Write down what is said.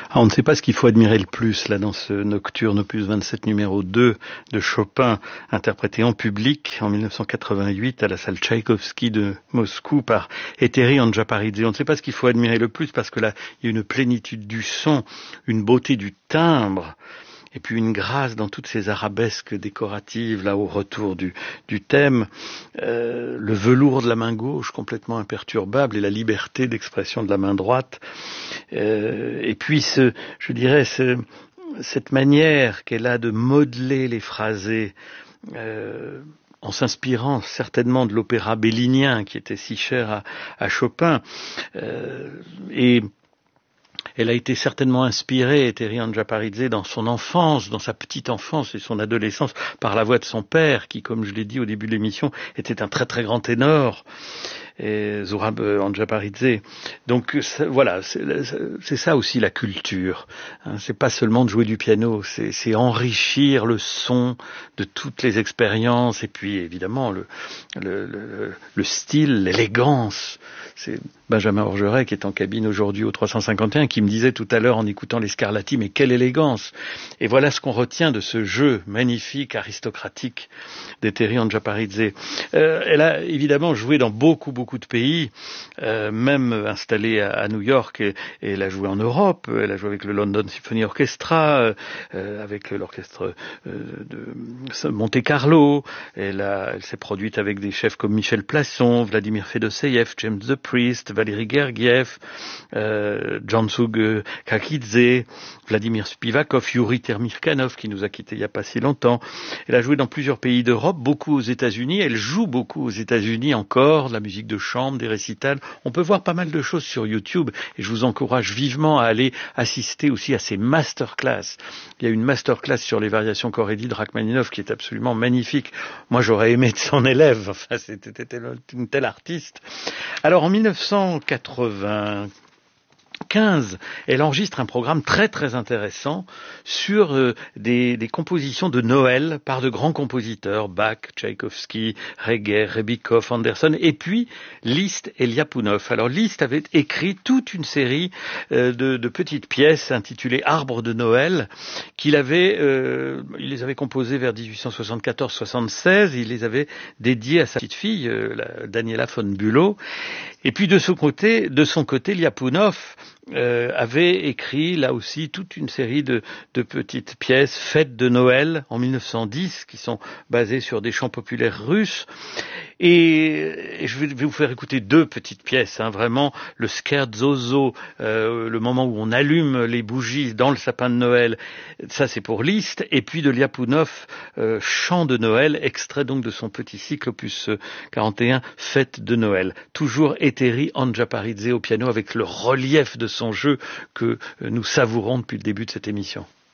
Ah, on ne sait pas ce qu'il faut admirer le plus là dans ce Nocturne opus 27 numéro 2 de Chopin, interprété en public en 1988 à la salle Tchaïkovski de Moscou par Etteri Andjaparidze. On ne sait pas ce qu'il faut admirer le plus parce que là, il y a une plénitude du son, une beauté du timbre, et puis une grâce dans toutes ces arabesques décoratives, là au retour du thème, le velours de la main gauche complètement imperturbable et la liberté d'expression de la main droite, et puis cette manière qu'elle a de modeler les phrasés, en s'inspirant certainement de l'opéra bellinien qui était si cher à Chopin, et elle a été certainement inspirée, Etteri Andjaparidze, dans son enfance, dans sa petite enfance et son adolescence, par la voix de son père, qui, comme je l'ai dit au début de l'émission, était un très très grand ténor, et Zurab Andjaparidze. Donc voilà, c'est ça aussi la culture. Hein, c'est pas seulement de jouer du piano, c'est enrichir le son de toutes les expériences, et puis évidemment le style, l'élégance. C'est Benjamin Orgeret qui est en cabine aujourd'hui au 351 qui me disait tout à l'heure en écoutant les Scarlatti, mais quelle élégance! Et voilà ce qu'on retient de ce jeu magnifique, aristocratique d'Etteri Andjaparidze. Elle a évidemment joué dans beaucoup de pays, même installée à New York, et elle a joué en Europe. Elle a joué avec le London Symphony Orchestra, avec l'orchestre de Monte Carlo. Elle s'est produite avec des chefs comme Michel Plasson, Vladimir Fedoseev, James the Priest, Valéry Gergiev, Jansug Kakidze, Vladimir Spivakov, Yuri Termirkanov qui nous a quittés il n'y a pas si longtemps. Elle a joué dans plusieurs pays d'Europe, beaucoup aux États-Unis. Elle joue beaucoup aux États-Unis encore, de la musique de chambre, des récitals. On peut voir pas mal de choses sur YouTube et je vous encourage vivement à aller assister aussi à ces masterclass. Il y a une masterclass sur les variations Corelli de Rachmaninov qui est absolument magnifique. Moi, j'aurais aimé être son élève. Enfin, c'était une telle artiste. Alors, en 1995, elle enregistre un programme très très intéressant sur des compositions de Noël par de grands compositeurs, Bach, Tchaïkovski, Reger, Rebikov, Anderson, et puis Liszt et Lyapunov. Alors Liszt avait écrit toute une série de petites pièces intitulées Arbre de Noël, il les avait composées vers 1874-76, il les avait dédiées à sa petite fille, Daniela von Bülow. Et puis de son côté, Lyapunov avait écrit là aussi toute une série de petites pièces, fêtes de Noël en 1910, qui sont basées sur des chants populaires russes. Et je vais vous faire écouter deux petites pièces, vraiment le Scherzo, le moment où on allume les bougies dans le sapin de Noël, ça c'est pour Liszt, et puis de Lyapunov, chant de Noël, extrait donc de son petit cycle opus 41, fête de Noël. Toujours Etteri Andjaparidze au piano avec le relief de son jeu que nous savourons depuis le début de cette émission.